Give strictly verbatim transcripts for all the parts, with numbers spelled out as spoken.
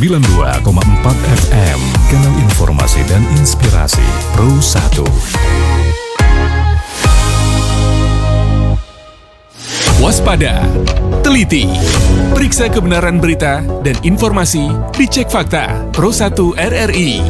sembilan puluh dua koma empat F M, Kanal Informasi dan Inspirasi Pro satu. Waspada, teliti, periksa kebenaran berita dan informasi, dicek fakta Pro satu R R I.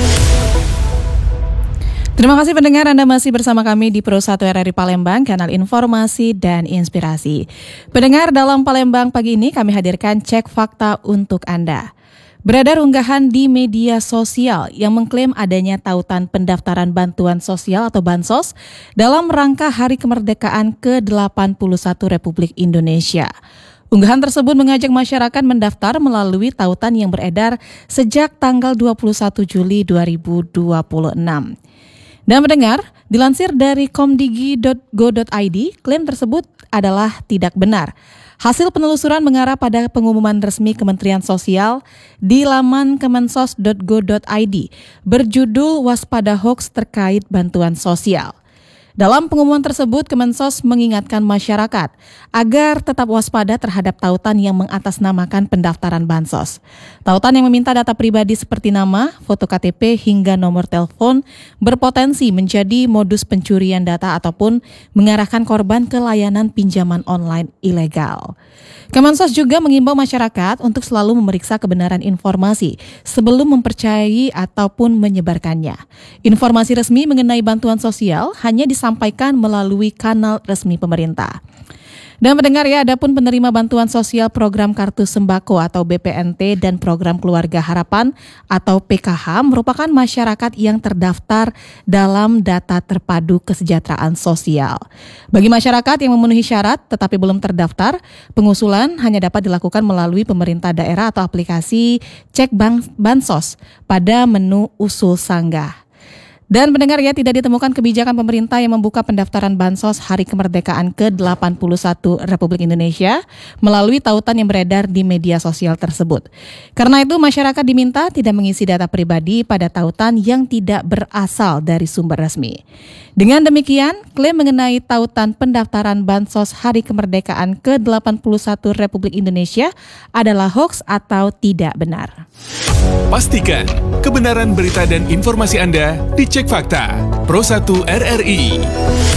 Terima kasih pendengar, Anda masih bersama kami di Pro satu R R I Palembang, Kanal Informasi dan Inspirasi. Pendengar, dalam Palembang pagi ini kami hadirkan cek fakta untuk Anda. Beredar unggahan di media sosial yang mengklaim adanya tautan pendaftaran bantuan sosial atau Bansos dalam rangka Hari Kemerdekaan ke delapan puluh satu Republik Indonesia. Unggahan tersebut mengajak masyarakat mendaftar melalui tautan yang beredar sejak tanggal dua puluh satu Juli dua ribu dua puluh enam. Dan mendengar, dilansir dari komdigi titik go titik i d, klaim tersebut adalah tidak benar. Hasil penelusuran mengarah pada pengumuman resmi Kementerian Sosial di laman kemensos titik go titik i d berjudul Waspada Hoaks Terkait Bantuan Sosial. Dalam pengumuman tersebut, Kemensos mengingatkan masyarakat agar tetap waspada terhadap tautan yang mengatasnamakan pendaftaran Bansos. Tautan yang meminta data pribadi seperti nama, foto K T P, hingga nomor telepon berpotensi menjadi modus pencurian data ataupun mengarahkan korban ke layanan pinjaman online ilegal. Kemensos juga mengimbau masyarakat untuk selalu memeriksa kebenaran informasi sebelum mempercayai ataupun menyebarkannya. Informasi resmi mengenai bantuan sosial hanya disampaikan melalui kanal resmi pemerintah. Dan mendengar ya, adapun penerima bantuan sosial program Kartu Sembako atau B P N T dan program Keluarga Harapan atau P K H merupakan masyarakat yang terdaftar dalam data terpadu kesejahteraan sosial. Bagi masyarakat yang memenuhi syarat tetapi belum terdaftar, pengusulan hanya dapat dilakukan melalui pemerintah daerah atau aplikasi Cek Bank Bansos pada menu usul sanggah. Dan mendengar ya, tidak ditemukan kebijakan pemerintah yang membuka pendaftaran Bansos Hari Kemerdekaan ke delapan puluh satu Republik Indonesia melalui tautan yang beredar di media sosial tersebut. Karena itu masyarakat diminta tidak mengisi data pribadi pada tautan yang tidak berasal dari sumber resmi. Dengan demikian, klaim mengenai tautan pendaftaran Bansos Hari Kemerdekaan ke delapan puluh satu Republik Indonesia adalah hoaks atau tidak benar. Pastikan kebenaran berita dan informasi Anda dicek fakta Pro satu R R I.